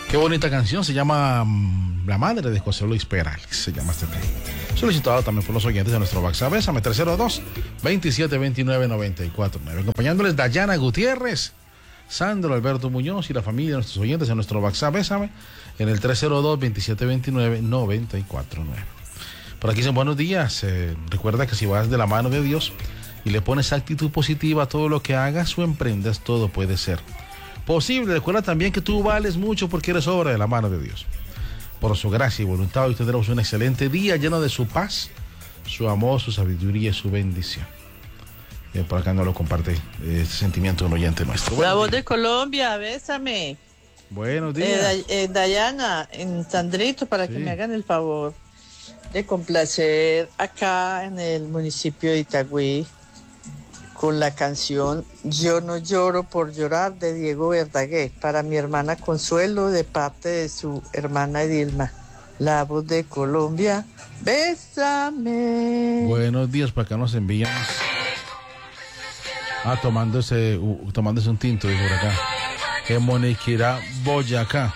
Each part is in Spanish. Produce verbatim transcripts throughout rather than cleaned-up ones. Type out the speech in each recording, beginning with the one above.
Qué bonita canción, se llama mm, La Madre de José Luis Perales, se llama este tema. Solicitado también por los oyentes de nuestro WhatsApp, Bésame tres cero dos, veintisiete veintinueve, noventa y cuatro nueve. Acompañándoles Dayana Gutiérrez, Sandro Alberto Muñoz y la familia de nuestros oyentes en nuestro WhatsApp, Bésame, en el tres cero dos, veintisiete veintinueve, noventa y cuatro nueve. Por aquí son buenos días. Eh, recuerda que si vas de la mano de Dios y le pones actitud positiva a todo lo que hagas o emprendas, todo puede ser posible. Recuerda también que tú vales mucho porque eres obra de la mano de Dios. Por su gracia y voluntad, hoy tendremos un excelente día lleno de su paz, su amor, su sabiduría y su bendición. Eh, por acá no lo comparte este sentimiento de un oyente nuestro. La voz de Colombia, bésame. Buenos días. Eh, eh, Dayana, en Sandrito, para sí. que me hagan el favor de complacer acá en el municipio de Itagüí con la canción Yo no lloro por llorar de Diego Verdaguer para mi hermana Consuelo de parte de su hermana Edilma. La voz de Colombia, bésame. Buenos días, para acá nos envían. Ah, tomándose, uh, tomándose un tinto, dice por acá. En Moniquirá, Boyacá.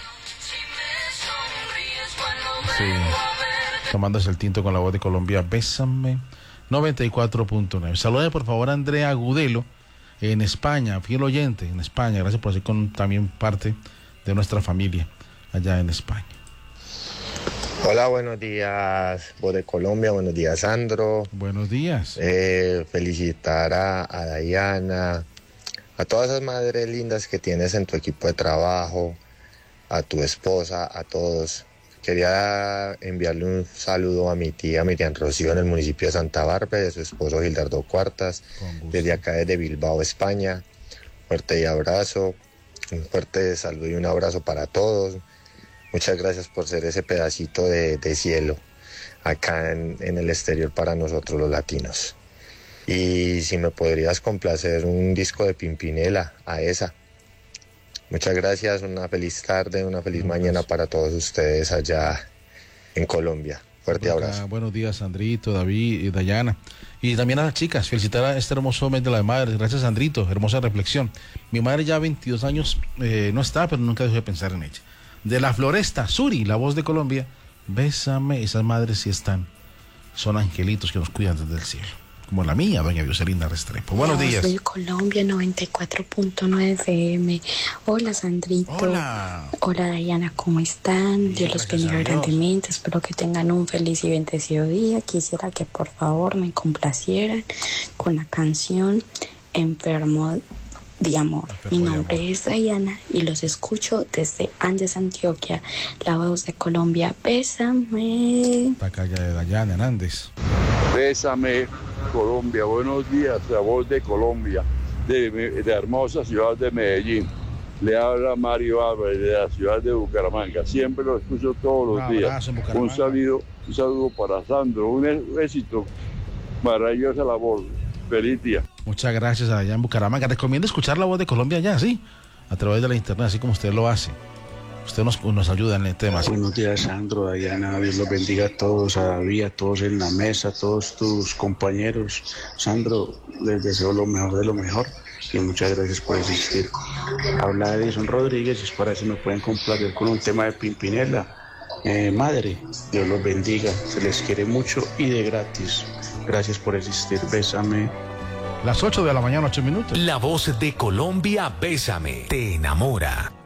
Sí, tomándose el tinto con la voz de Colombia, bésame. noventa y cuatro punto nueve. Salude por favor a Andrea Agudelo en España, fiel oyente en España. Gracias por ser con, también parte de nuestra familia allá en España. Hola, buenos días, voz de Colombia, buenos días, Sandro. Buenos días. Eh, felicitar a, a Dayana, a todas esas madres lindas que tienes en tu equipo de trabajo, a tu esposa, a todos. Quería enviarle un saludo a mi tía Miriam Rocío en el municipio de Santa Bárbara, de su esposo Gildardo Cuartas, desde acá desde Bilbao, España. Fuerte y abrazo, un fuerte saludo y un abrazo para todos. Muchas gracias por ser ese pedacito de, de cielo acá en, en el exterior para nosotros los latinos. Y si me podrías complacer un disco de Pimpinela, a esa. Muchas gracias, una feliz tarde, una feliz Buenos mañana días. Para todos ustedes allá en Colombia. Fuerte acá, abrazo. Buenos días, Sandrito, David y Dayana. Y también a las chicas, felicitar a este hermoso mes de la madre. Gracias, Sandrito, hermosa reflexión. Mi madre ya veintidós años eh, no está, pero nunca dejé de pensar en ella. De la Floresta, Suri, la voz de Colombia, bésame, esas madres sí están, son angelitos que nos cuidan desde el cielo. Como la mía, doña Dioselinda Restrepo. Buenos Yo días. Soy Colombia noventa y cuatro punto nueve F M. Hola, Sandrito. Hola. Hola, Dayana, ¿cómo están? Dios los bendiga grandemente. Espero que tengan un feliz y bendecido día. Quisiera que por favor me complacieran con la canción Enfermo de Amor. Mi nombre es Dayana y los escucho desde Andes, Antioquia. La voz de Colombia, bésame. La calle de Dayana en Andes. Bésame, Colombia. Buenos días, la voz de Colombia, de, de la hermosa ciudad de Medellín. Le habla Mario Álvarez de la ciudad de Bucaramanga. Siempre lo escucho todos los días. Un saludo, un saludo para Sandro, un éxito, maravillosa labor. Feliz día. Muchas gracias allá en Bucaramanga. Recomiendo escuchar la voz de Colombia allá, sí, a través de la internet, así como usted lo hace. Usted nos, nos ayuda en el tema. ¿Sí? Buenos días, Sandro, Dayana, Dios los bendiga a todos, a David, a todos en la mesa, a todos tus compañeros. Sandro, les deseo lo mejor de lo mejor y muchas gracias por existir. Habla Edison Rodríguez y es para eso me pueden complacer con un tema de Pimpinela. Eh, madre, Dios los bendiga, se les quiere mucho y de gratis. Gracias por existir, bésame. Las ocho de la mañana, ocho minutos. La voz de Colombia, bésame, te enamora.